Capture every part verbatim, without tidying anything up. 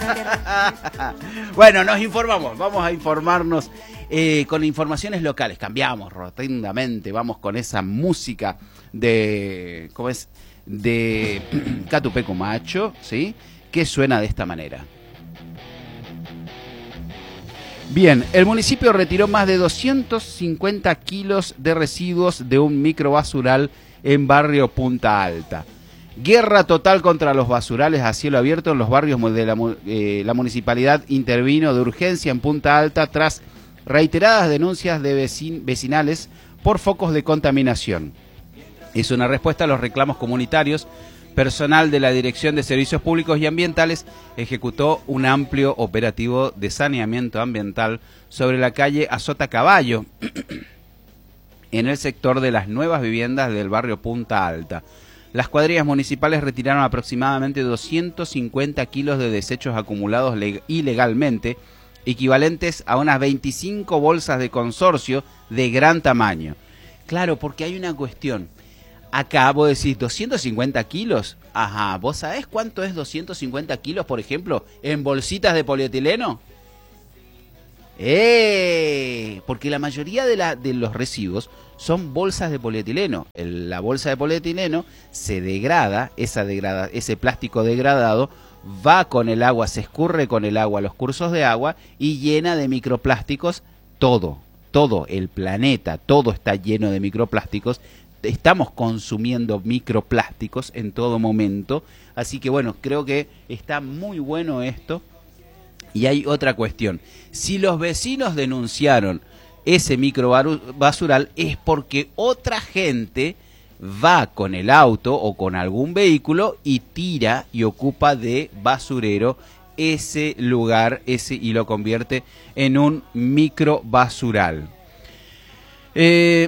Bueno, nos informamos, vamos a informarnos eh, con informaciones locales. Cambiamos rotundamente, vamos con esa música de, ¿cómo es? De Catupecu Macho, ¿sí? Que suena de esta manera. Bien, el municipio retiró más de doscientos cincuenta kilos de residuos de un microbasural en barrio Punta Alta. Guerra total contra los basurales a cielo abierto en los barrios de la, eh, la municipalidad intervino de urgencia en Punta Alta tras reiteradas denuncias de vecin vecinales por focos de contaminación. Es una respuesta a los reclamos comunitarios. Personal de la Dirección de Servicios Públicos y Ambientales ejecutó un amplio operativo de saneamiento ambiental sobre la calle Azota Caballo, en el sector de las nuevas viviendas del barrio Punta Alta. Las cuadrillas municipales retiraron aproximadamente doscientos cincuenta kilos de desechos acumulados ilegalmente, equivalentes a unas veinticinco bolsas de consorcio de gran tamaño. Claro, porque hay una cuestión. Acá vos decís, ¿doscientos cincuenta kilos? Ajá, ¿vos sabés cuánto es doscientos cincuenta kilos, por ejemplo, en bolsitas de polietileno? ¡Eh! Porque la mayoría de, la, de los residuos son bolsas de polietileno. El, la bolsa de polietileno se degrada, esa degrada, ese plástico degradado va con el agua, se escurre con el agua, los cursos de agua y llena de microplásticos todo, todo el planeta, todo está lleno de microplásticos. Estamos consumiendo microplásticos en todo momento, así que bueno, creo que está muy bueno esto. Y hay otra cuestión, si los vecinos denunciaron ese microbasural es porque otra gente va con el auto o con algún vehículo y tira y ocupa de basurero ese lugar ese y lo convierte en un microbasural. Eh...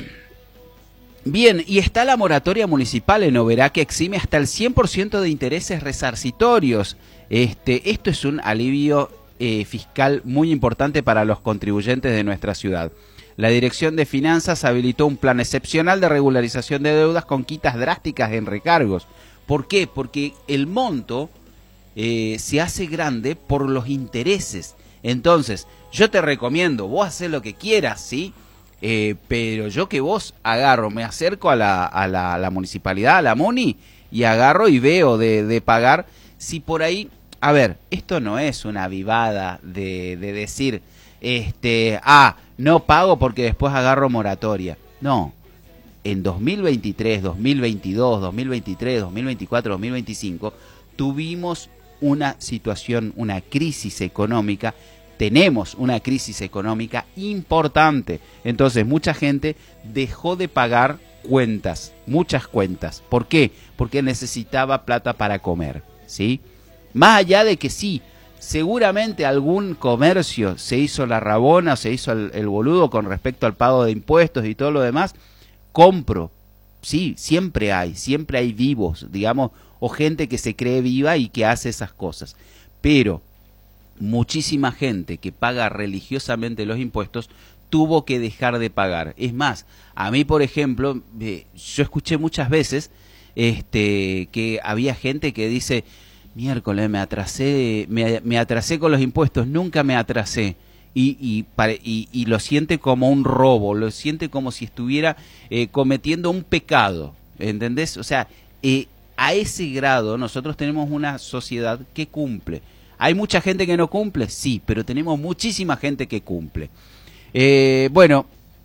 Bien, y está la moratoria municipal en Oberá que exime hasta el cien por ciento de intereses resarcitorios. Este, esto es un alivio eh, fiscal muy importante para los contribuyentes de nuestra ciudad. La Dirección de Finanzas habilitó un plan excepcional de regularización de deudas con quitas drásticas en recargos. ¿Por qué? Porque el monto eh, se hace grande por los intereses. Entonces, yo te recomiendo, vos hacés lo que quieras, ¿sí? Eh, pero yo que vos agarro, me acerco a la, a la, a la municipalidad, a la MUNI, y agarro y veo de, de pagar, si por ahí, a ver, esto no es una avivada de, de decir, este, ah, no pago porque después agarro moratoria. No, en dos mil veintitrés, dos mil veintidós, dos mil veintitrés, dos mil veinticuatro, dos mil veinticinco, tuvimos una situación, una crisis económica. Tenemos una crisis económica importante, entonces mucha gente dejó de pagar cuentas, muchas cuentas. ¿Por qué? Porque necesitaba plata para comer, ¿sí? Más allá de que sí, seguramente algún comercio se hizo la rabona, se hizo el, el boludo con respecto al pago de impuestos y todo lo demás, compro, sí, siempre hay, siempre hay vivos, digamos, o gente que se cree viva y que hace esas cosas, pero muchísima gente que paga religiosamente los impuestos tuvo que dejar de pagar. Es más, a mí, por ejemplo, eh, yo escuché muchas veces este, que había gente que dice, miércoles me atrasé, me, me atrasé con los impuestos, nunca me atrasé. Y, y, y, y lo siente como un robo, lo siente como si estuviera eh, cometiendo un pecado, ¿entendés? O sea, eh, a ese grado nosotros tenemos una sociedad que cumple. ¿Hay mucha gente que no cumple? Sí, pero tenemos muchísima gente que cumple. Eh, bueno,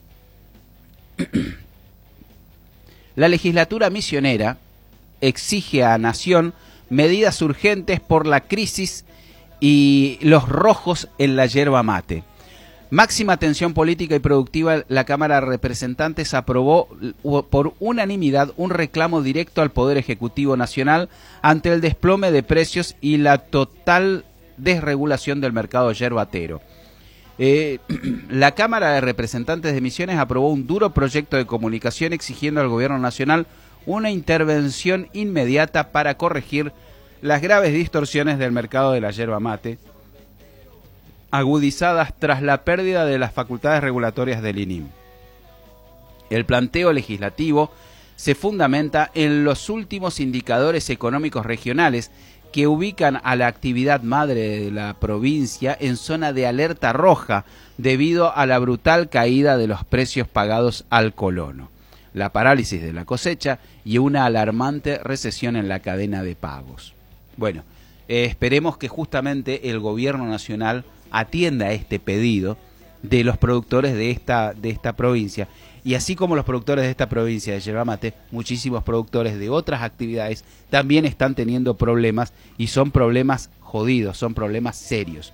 la legislatura misionera exige a Nación medidas urgentes por la crisis y los rojos en la yerba mate. Máxima tensión política y productiva, la Cámara de Representantes aprobó por unanimidad un reclamo directo al Poder Ejecutivo Nacional ante el desplome de precios y la total desregulación del mercado yerbatero. Eh, la Cámara de Representantes de Misiones aprobó un duro proyecto de comunicación exigiendo al Gobierno Nacional una intervención inmediata para corregir las graves distorsiones del mercado de la yerba mate, agudizadas tras la pérdida de las facultades regulatorias del I N I M. El planteo legislativo se fundamenta en los últimos indicadores económicos regionales que ubican a la actividad madre de la provincia en zona de alerta roja debido a la brutal caída de los precios pagados al colono, la parálisis de la cosecha y una alarmante recesión en la cadena de pagos. Bueno, eh, esperemos que justamente el gobierno nacional atienda a este pedido de los productores de esta, de esta provincia. Y así como los productores de esta provincia de yerba mate, muchísimos productores de otras actividades también están teniendo problemas, y son problemas jodidos, son problemas serios.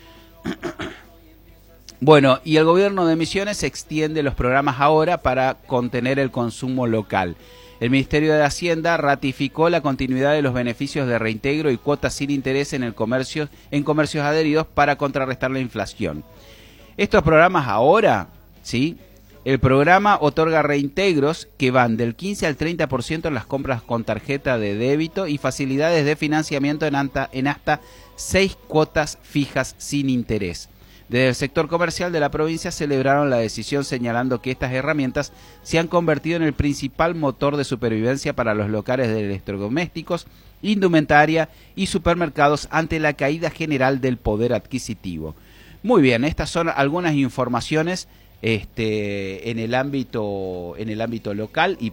Bueno, y el gobierno de Misiones extiende los programas ahora para contener el consumo local. El Ministerio de Hacienda ratificó la continuidad de los beneficios de reintegro y cuotas sin interés en el comercio, en comercios adheridos para contrarrestar la inflación. Estos programas ahora, ¿sí? El programa otorga reintegros que van del quince al treinta por ciento en las compras con tarjeta de débito y facilidades de financiamiento en hasta, en hasta seis cuotas fijas sin interés. Desde el sector comercial de la provincia celebraron la decisión, señalando que estas herramientas se han convertido en el principal motor de supervivencia para los locales de electrodomésticos, indumentaria y supermercados ante la caída general del poder adquisitivo. Muy bien, estas son algunas informaciones Este, en el ámbito en el ámbito local y